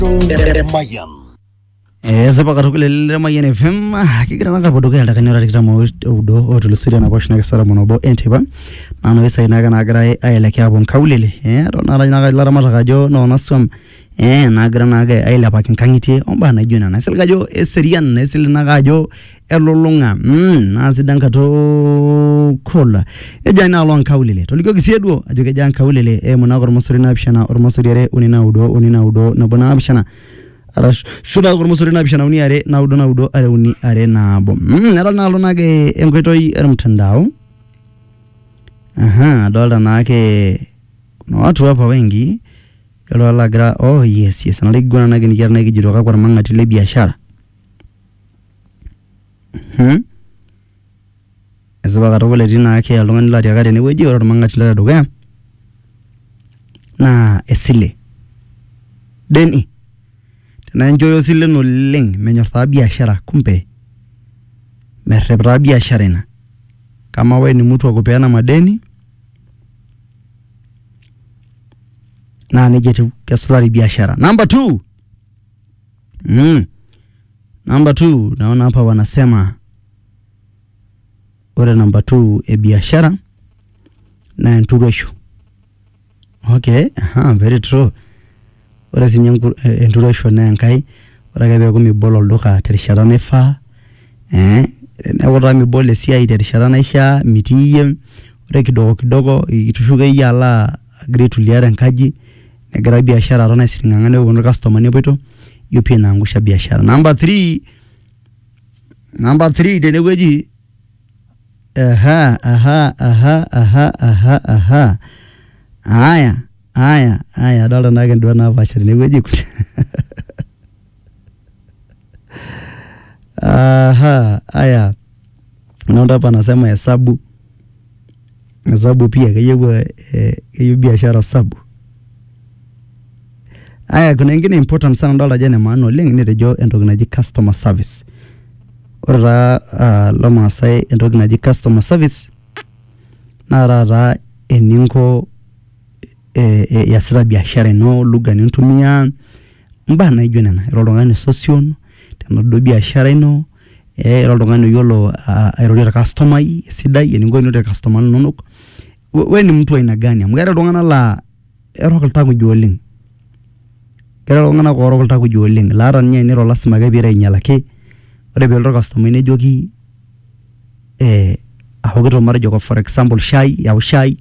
Mayan. Sapa katukule Mayan FM kigira nanga podoka ndaka nyora kitamo udo otulusiri na boshna kesara monobo entiba nano isa inaga nagra ayelekea bon kaulele rona naga lara matakajo no naswam nagra naga ayela pakin kangiti omba na juna na silgajo eserian na silnagajo elolunga nasidanka to kola ejana lon kaulele toliko kisiedo ajoke jan kaulele munagor mosuri na bishana or mosuri unina udo na bona bishana arash shuda gormusuri na bishana uniare na udo are uni are na bo nara nalo nage enkoitoi mtandao dola nake no watu hapa wengi yalo lagra yes analigwana nage nikiara nage jiroka kwa mangati le biashara ezaba garobole dina yake alongani la tiagare ne weji oro mangati la doga na esile deni na enjoyo sile no leng menyorta biashara kumbe merepra biashara ina kama wewe ni mtu wa kupeana madeni na nejetu kasulari biashara. Number 2 naona hapa wanasema ore number 2 biashara na enturesho. Okay, very true. Ora sinyangu enturesho na enkai ora kabe ko mi bolo ldoka terishara nefa na ora mi bole sia terishara naisha mitiye ora kidogo itushuga yala great liara enkaji negra biashara rona siringangane ko customer ne boito yupi na angusha biashara. Number 3 deneweji Aya dala nage ndo na vashari ni weji kuti. Aya. Naona hapa nasema hesabu pia kayewa biashara hesabu. Aya kuna ingine important sana dala jana maana link ni rejo entoki naji customer service. Ora loma sai entoki naji customer service. Narara eninko yasira biashara no lugha nintumia mbana ijuna na rolongani sosion tano biashara ino rolongani yolo airolera customer sidai yeningo ino de customer nonok we ni mtu aina gani amgara rolongana la erokalta ku joling kera rolongana ko rokalta ku joling lara nya ni rolasma ga bira inyalake ore belo customer ne jogi ahogito mara jogo for example shai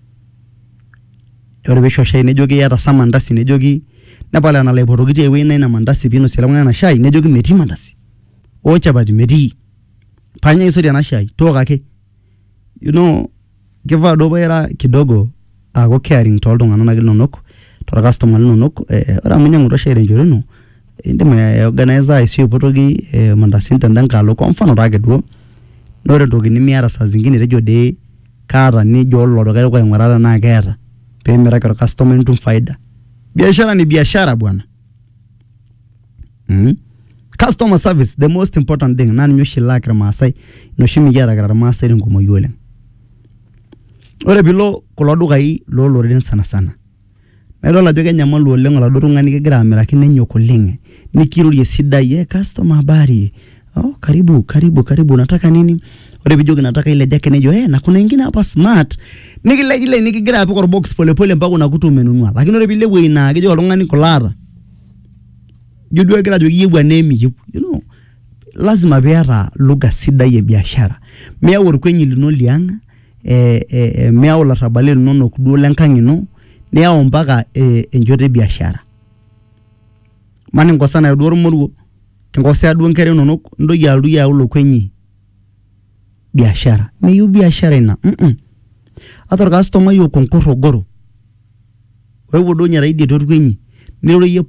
ore besho shai nejogi yata samandasi nejogi napala na leboro gite we na mandasi pino selamana na shai nejogi meti mandasi o chabati meti panya isori na shai toka ke give do bayara kidogo ago caring to oldongana na gilonok to customer nonok ora munyangu to shai renjore no inde me organizer isi potogi mandasi ndandanka lo kwa mfano rage duo nore ndogi ni miara saa zingine rejo de kara ni jolo do kwa ngwarara na gera pemera kwa customer ntum faida. Biashara ni biashara bwana. Customer service the most important thing nani nyoshi lakra masai no shimi yara gara masai ngomo yole. Ore bilo koloduka yi lo loren sana. Nero la joge nyamalo olengo la dorungani ke gramera kine nyoko lenge. Nikiruli esida ye customer habari. Karibu nataka nini? Ore bijogi nataka ile jake nejo na kuna nyingine hapa smart nikile nikigira hapo kwa box pole mpaka unakuta umenunua lakini ore bile we na gejo olongani kolara judu agira jogi yebwa nemi lazima beara lugha sida ye biashara mea wor kwenyi lino lianga mea ola tabale nono kudu lenkangino nea mpaka enjote biashara mani ngosana yodoro moruo ngosa adu nkere nono ndo ya ulo kwenyi biashara meyu biashara ina ator customer yo konkorro goro wewe do nyara ide dorwenyi niro ye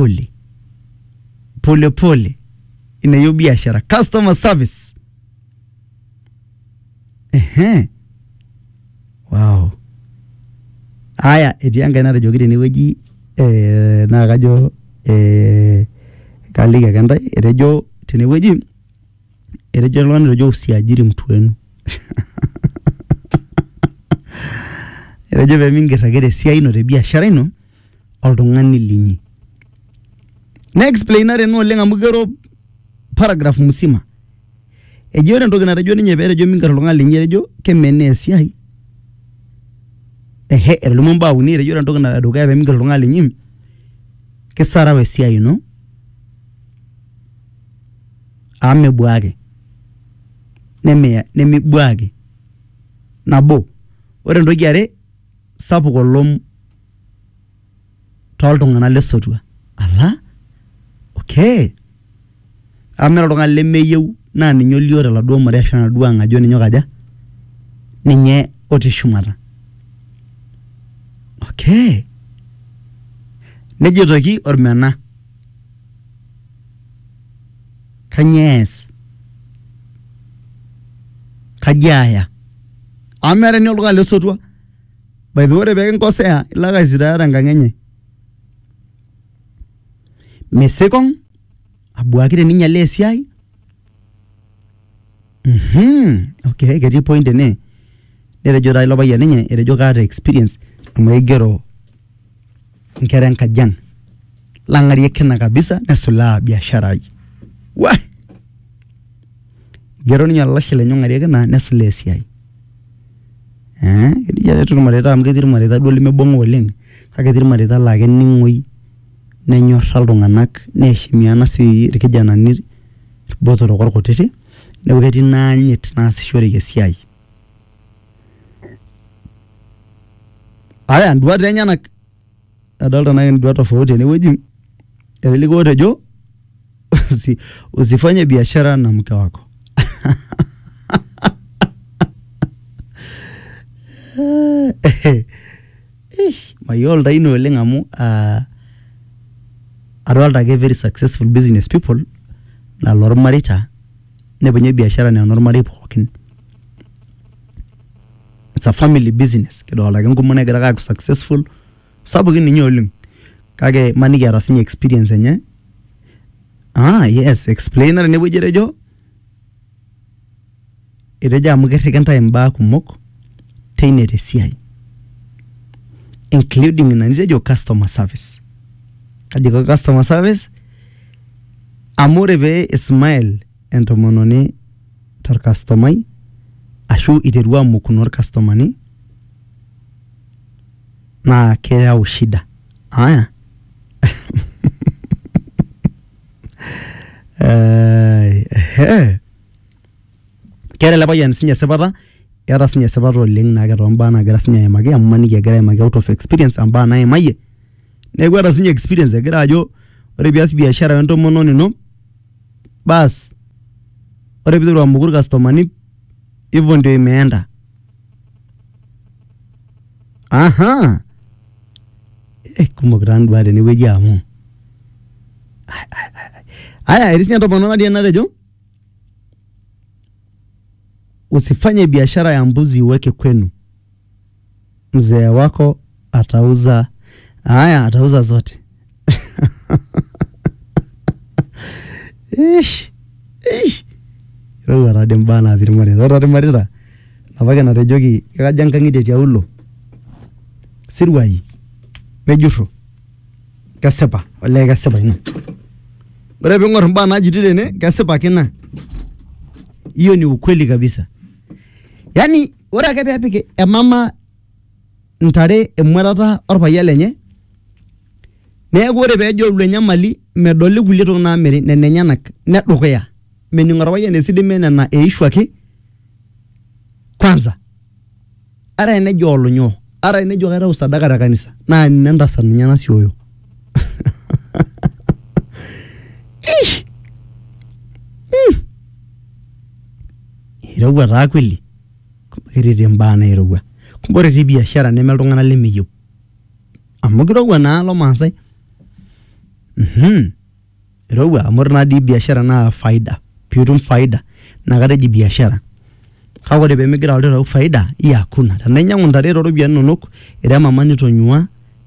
pole ina yo biashara customer service wow aya etianga na rejogire ni weji na gajo kaliga kanda rejo tene weji erejo lwana rejo usiajiri mtu wenu erejo be mingi ragere sia ino de biashara ino oldongani linyi Na explainare no oleng amu gero paragraph musima. Ejo ore entoki natejo ninye pee etejo mingar oltung'ani linyi etejo kemenaa esiai. Elimu mbaa uni etejo ore entoki nadukuya pee mingar oltung'ani linyi kisarau esiai ino. Amebuake. Nemibuake. Nabo. Ore entoki are sapuk olom toltung'anak lesotua. Ala? Okay. Amera oltung'ani lemeyieu naa ninye olio teladuo marei ashu enaduo ang' ajo ninye okaja. Ninye otii shumata. Okay. Nejitoki ormena. Kanyoo ees? Kaji aya? Amera ni oltung'ani lesotua. By the way, ore pee kinkosea ilak aisitaaya tenkang' enye. Mesikong abuaki teninyiala esiai. Okay, ketii point ene. Netejo taa ilo payian ninye, etejo kaata experience amu eigero nkera enkajang'. Lang'arie kina kabisa nesulaa biashara ai. Wah! Gero ninye olashe lenye ong'arie kina nesulaa esiai. Ketii eretu irmareita amu ketii irmareita duo lemebong'a oleng. Kake etii irmareita laa kening'oi nenyorra iltung'anak neheshimiana sii irkijanani irbotorok orkutiti. Neeku ketii naanyit naasishoreki esiai. Aya nduat enyenak adolta nake nduat tofauti enewueji. Eleliko otejo usifanye biashara na mke wako. Mayiolo taa ino oleng amu adolta ake very successful business people na lormareita nepunye biashara na normarei pookin. It's a family business. Kidolta ake nkumo negira aaku successful. Sapukin ninye oleng. Kake maniki eeta sinye experience enye. Yes, explainer enewueji etejo. Etejo amu kerriki ntae mbaa kumok teine tesiai. Including ina nitejo customer service. Kaji ko customer service? Amore pee ismail entomononi torkastomai ashu iterua amokuno orkastomani naa keyau shida. Aya. Kera ele payian sinye esipata, eeta sinye esipata oleng naa ketombaa nagira sinye aimaki amu maniki egira aimaki out of experience ambaa naimayie. Neeku eeta sinye experience egira ajo ore pias biashara wentomononi ino bas ore piiteru amoku irkastomani hivyo ndio imeenda. Kumok taa nduat tenewueji amu. Aya, etii sinye entomononi natejo usifanye biashara ya mbuzi uweke kwenu. Mzee wako atauza. Atauza zote. Rau rade mbana athirmarita. Ora timarita. Napake natejoki kaja nkang'itie tiaulo. Sirwai. Mejurro. Kesipa. Olee kesipa ina. Ore piing'or mbaa naajiti tene kesipa ake ina. Hiyo ni ukweli kabisa. Yani ore ake peepik emama ntare emwatata orpayian lenye neeku ore peejo oluenyamali medoli kulie tokitin naamiri nena enyenak nedukuya mening orpayian esidime nena eishuaki kwanza ara enejo olonyo ara enejo kaitau sadaka te kanisa naa nentasat ninye nasioyo. Irowua taa kweli. Ketii mbaa nairowua. Kumbe ore etii biashara neme iltung'anak lemeyieu. Amu kirowua naa lo Maasai. Irowua amu ore naadii biashara naa faida. Piitum faida naa kateji biashara. Kake ore peemigira oltung'ani faida iya hakuna. Tenainyang'u ntare tooropiyiani inonok ira emama nitonyua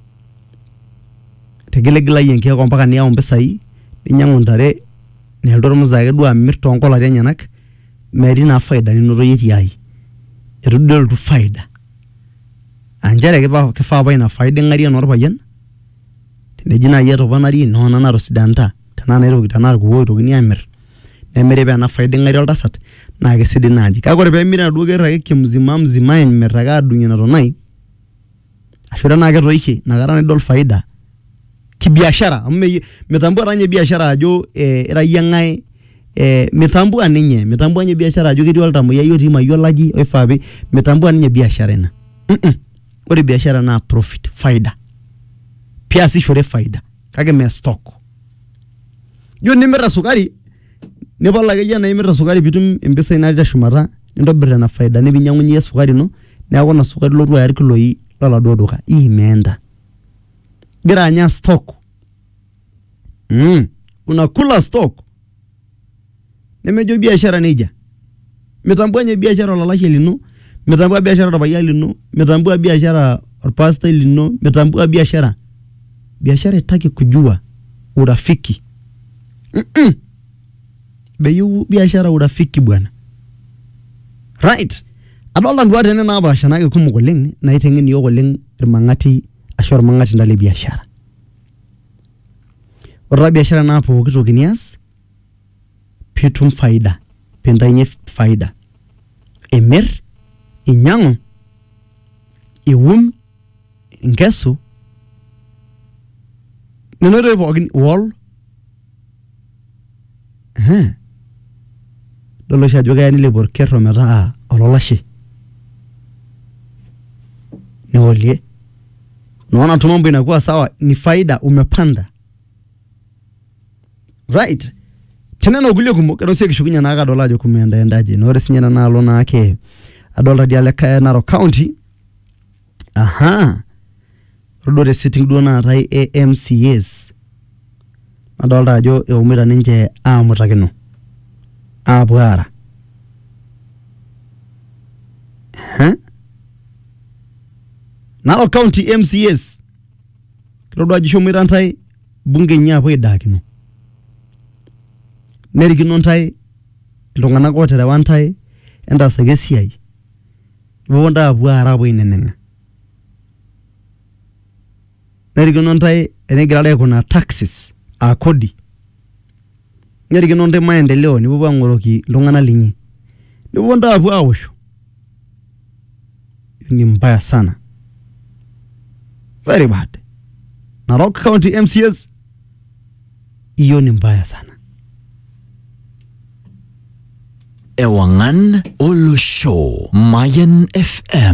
tegiligilai enkiek ompaka niyau mpisai ninyang'u ntare neeltu ormuza ake duo amirr toonkolati enyenak metii naa faida ninoto yie tiai. Itu doltu faida. Anjere kifaa apa ina faida ng'arie norpayian tenejina yeto panari no nana rosidanta tanana ero tanana kuwo tokini amir nemere pe ana faida ngari oltasat na kesidi naji kakore pe mira duo kerake kimzima emiraka adunye na tonai ashura na ketoishe na karana idol faida kibiashara metambua ranye biashara ajo raia ngai metambua nye biashara ajo ketii oltamoyia yoti mayolaji oifabi metambua ninye biashara ina ore biashara na profit faida pia sishore faida kake me stock yo nimira sukari nepala ke yana imira sukari bitum empesa ina shumata nintobir na faida nebinyangunye sukari no neeku na sukari lotu ayar kiloi lola duoduka imeenda gira anya stock unakula stock nemejo biashara neja metambua nye biashara lalashe lino metambua biashara rabaya lino metambua biashara orpasta lino metambua biashara itaki kujua urafiki beyu biashara urafiki bwana right adolta nduate nena abasha nake kumok oleng naitengeni yok oleng irmangati ashor mangati ndale biashara ora biashara na pooki toki nias pitum faida pendainye faida emir inyangu iwum ingesu nenore pooki wall dolo shajo kaya nile borkerro meta ololashe neolie naona tu mambo inakuwa sawa ni faida umepanda right tena no gulio kumok ero seki shukunya na akadola ajo kumendaendaje nore sinyana nalo nake adolta diale kaya Narok County rodore sitting duona atai AMCS adolta ajo eumira ninche amutakino abwara Narok County MCS kirodo ajisho mirantai bunge nyapo idakino nerikino ntai iltung'anak oterewa ntai entasake esiai ibonda abwara abo inenenga nerikino ntai enegirare kuna taxes akodi nerikino ntai maendeleo nipuo ang'oroki iltung'anak linyi nibonda apuo awosho ni mbaya sana very bad Narok County MCS iyo ni mbaya sana Ewangan Olo Show Mayan FM